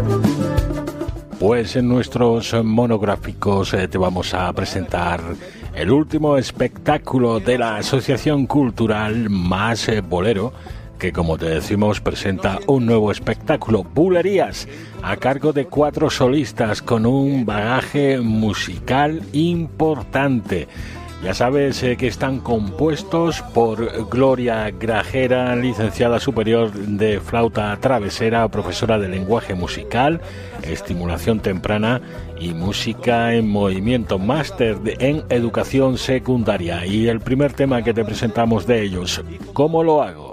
Pues en nuestros monográficos te vamos a presentar el último espectáculo de la Asociación Cultural Más Bolero, que, como te decimos, presenta un nuevo espectáculo, Bulerías, a cargo de 4 solistas con un bagaje musical importante. Ya sabes que están compuestos por Gloria Grajera, licenciada superior de flauta travesera, profesora de lenguaje musical, estimulación temprana y música en movimiento, máster en educación secundaria. Y el primer tema que te presentamos de ellos, ¿Cómo lo hago?